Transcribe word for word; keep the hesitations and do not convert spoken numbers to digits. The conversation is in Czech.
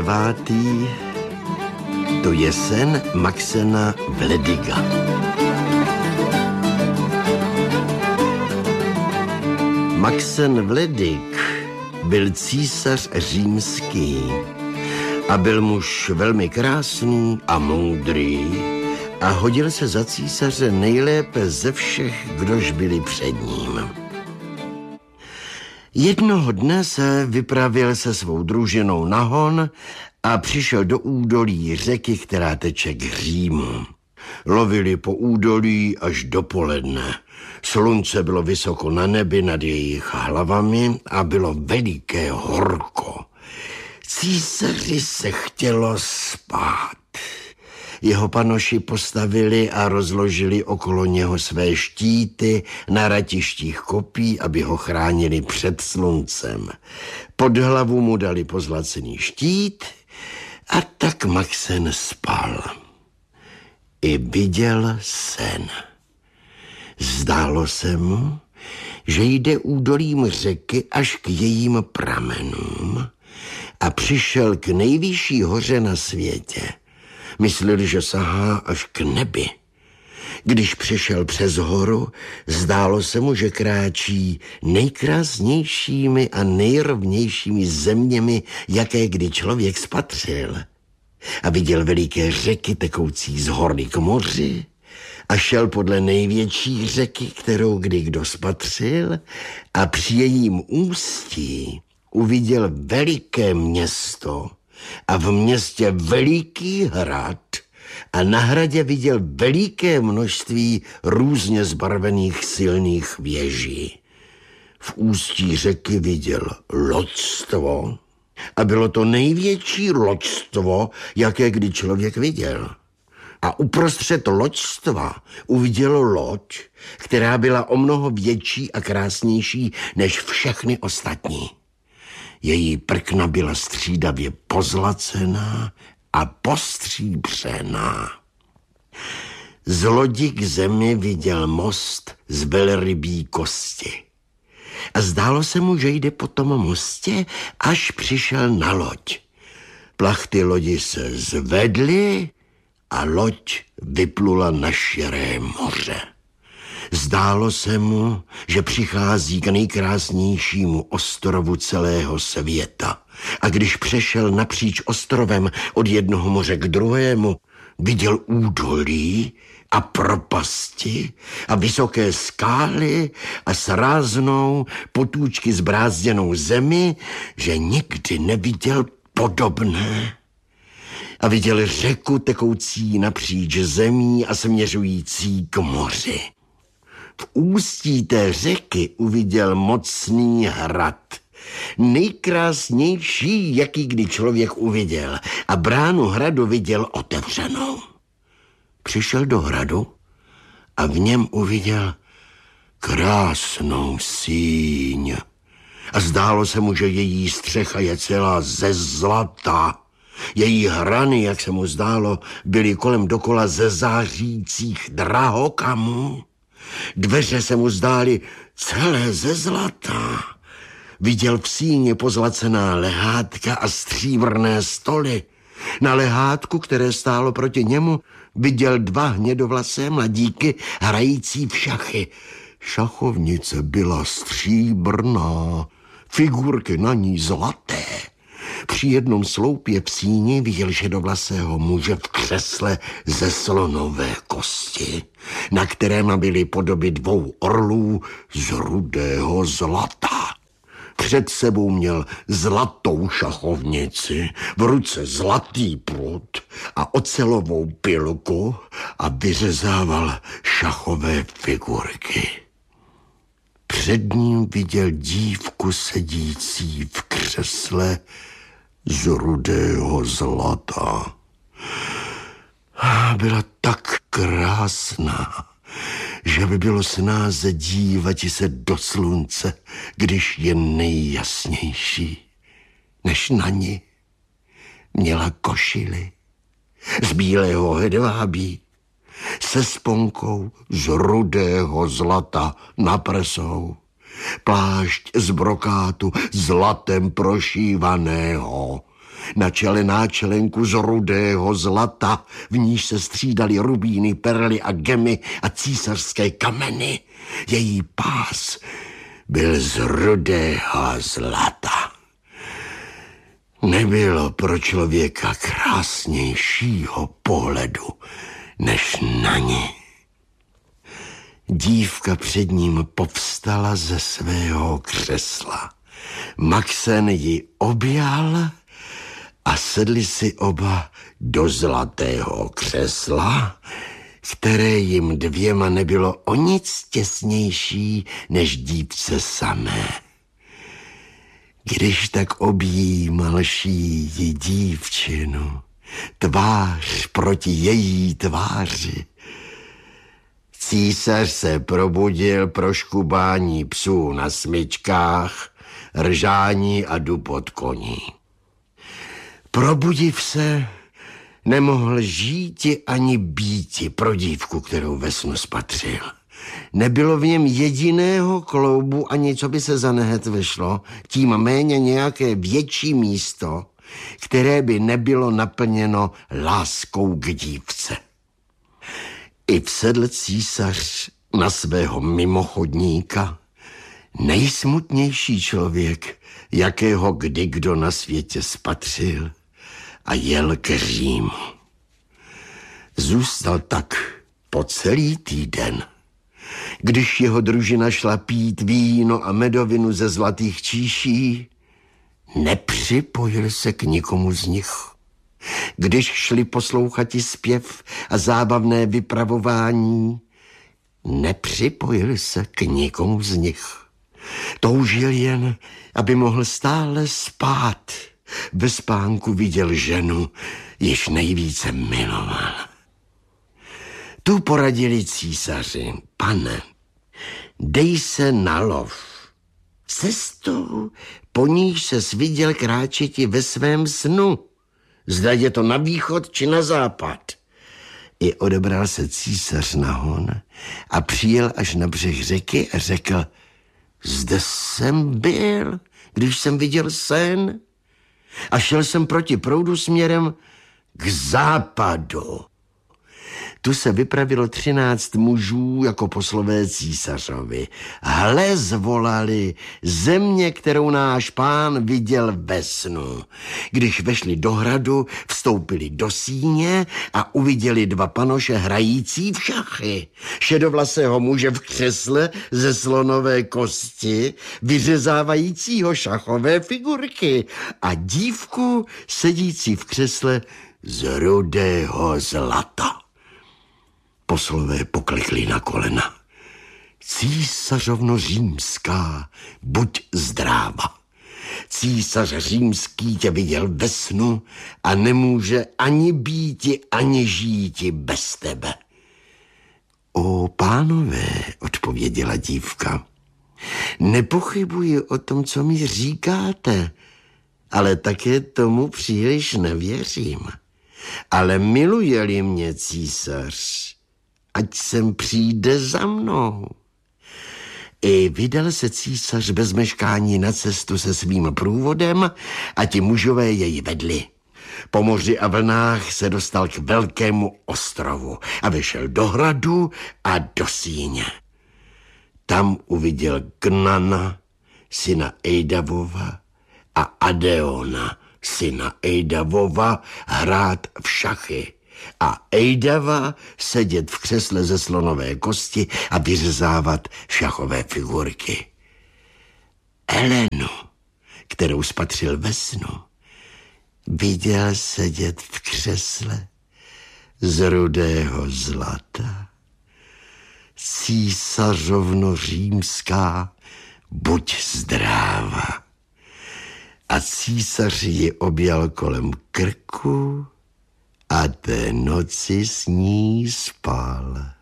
Vátý, to je sen Maxena Vlediga. Maxen Vledig byl císař římský a byl muž velmi krásný a moudrý a hodil se za císaře nejlépe ze všech, kdož byli před ním. Jednoho dne se vypravil se svou družinou na hon a přišel do údolí řeky, která teče k Římu. Lovili po údolí až dopoledne. Slunce bylo vysoko na nebi nad jejich hlavami a bylo veliké horko. Císaři se chtělo spát. Jeho panoši postavili a rozložili okolo něho své štíty na ratištích kopí, aby ho chránili před sluncem. Pod hlavu mu dali pozlacený štít a tak Maxen spal. I viděl sen. Zdálo se mu, že jde údolím řeky až k jejím pramenům a přišel k nejvyšší hoře na světě. Myslel, že sahá až k nebi. Když přišel přes horu, zdálo se mu, že kráčí nejkrásnějšími a nejrovnějšími zeměmi, jaké kdy člověk spatřil. A viděl veliké řeky tekoucí z hory k moři a šel podle největší řeky, kterou kdy kdo spatřil, a při jejím ústí uviděl veliké město a v městě veliký hrad a na hradě viděl veliké množství různě zbarvených silných věží. V ústí řeky viděl loďstvo a bylo to největší loďstvo, jaké kdy člověk viděl. A uprostřed loďstva uviděl loď, která byla o mnoho větší a krásnější než všechny ostatní. Její prkna byla střídavě pozlacená a postříbřená. Z lodi k zemi viděl most z velrybí kosti. A zdálo se mu, že jde po tom mostě, až přišel na loď. Plachty lodi se zvedly a loď vyplula na širé moře. Zdálo se mu, že přichází k nejkrásnějšímu ostrovu celého světa. A když přešel napříč ostrovem od jednoho moře k druhému, viděl údolí a propasti a vysoké skály a sráznou potůčky zbrázděnou zemi, že nikdy neviděl podobné. A viděl řeku tekoucí napříč zemí a směřující k moři. V ústí té řeky uviděl mocný hrad, nejkrásnější, jaký kdy člověk uviděl, a bránu hradu viděl otevřenou. Přišel do hradu a v něm uviděl krásnou síň. A zdálo se mu, že její střecha je celá ze zlata. Její hrany, jak se mu zdálo, byly kolem dokola ze zářících drahokamů. Dveře se mu zdály celé ze zlata. Viděl v síni pozlacená lehátka a stříbrné stoly. Na lehátku, které stálo proti němu, viděl dva hnědovlasé mladíky hrající v šachy. Šachovnice byla stříbrná, figurky na ní zlaté. Při jednom sloupě v síni viděl šedovlasého muže v křesle ze slonové kosti, na kterém byly podoby dvou orlů z rudého zlata. Před sebou měl zlatou šachovnici, v ruce zlatý prut a ocelovou pilku a vyřezával šachové figurky. Před ním viděl dívku sedící v křesle z rudého zlata. Byla tak krásná, že by bylo snáze dívati se do slunce, když je nejjasnější, než na ní. Měla košili z bílého hedvábí se sponkou z rudého zlata na prsou, plášť z brokátu zlatem prošívaného, Na čele náčelenku z rudého zlata, v níž se střídaly rubíny, perly a gemy a císařské kameny. Její pás byl z rudého zlata. Nebylo pro člověka krásnějšího pohledu než na ní. Dívka před ním povstala ze svého křesla. Maxen ji objal a sedli si oba do zlatého křesla, které jim dvěma nebylo o nic těsnější než dívce samé. Když tak objímal šíji dívčinu, tvář proti její tváři, císař se probudil pro škubání psů na smyčkách, ržání a dupot koní. Probudiv se, nemohl žíti ani býti pro dívku, kterou ve snu spatřil. Nebylo v něm jediného kloubu ani co by se za nehet vešlo, tím méně nějaké větší místo, které by nebylo naplněno láskou k dívce. I vsedl císař na svého mimochodníka, nejsmutnější člověk, jakého kdy kdo na světě spatřil, a jel k Římu. Zůstal tak po celý týden. Když jeho družina šla pít víno a medovinu ze zlatých číší, nepřipojil se k nikomu z nich. Když šli poslouchati zpěv a zábavné vypravování, nepřipojil se k nikomu z nich. Toužil jen, aby mohl stále spát. Ve spánku viděl ženu, již nejvíce miloval. Tu poradili císaři: pane, dej se na lov. Cestou, po níž ses viděl kráčeti ve svém snu. Zda je to na východ či na západ. I odebral se císař na hon a přijel až na břeh řeky a řekl: zde jsem byl, když jsem viděl sen, a šel jsem proti proudu směrem k západu. Tu se vypravilo třináct mužů jako poslové císařovi. Hle, zvolali, země, kterou náš pán viděl ve snu. Když vešli do hradu, vstoupili do síně a uviděli dva panoše hrající v šachy. Šedovlasého muže v křesle ze slonové kosti, vyřezávajícího šachové figurky, a dívku sedící v křesle z rudého zlata. Poslové poklekli na kolena. Císařovno římská, buď zdráva. Císař římský tě viděl ve snu a nemůže ani býti, ani žíti bez tebe. O pánové, odpověděla dívka, nepochybuji o tom, co mi říkáte, ale také tomu příliš nevěřím. Ale miluje-li mě císař, ať sem přijde za mnou. I vydal se císař bez meškání na cestu se svým průvodem a ti mužové jej vedli. Po moři a vlnách se dostal k velkému ostrovu a vyšel do hradu a do síně. Tam uviděl Gnana, syna Eidavova, a Adeona, syna Eidavova, hrát v šachy a Eidava sedět v křesle ze slonové kosti a vyřezávat šachové figurky. Elenu, kterou spatřil ve snu, viděl sedět v křesle z rudého zlata. Císařovno římská, buď zdráva. A císař ji objal kolem krku a té noci s ní spal.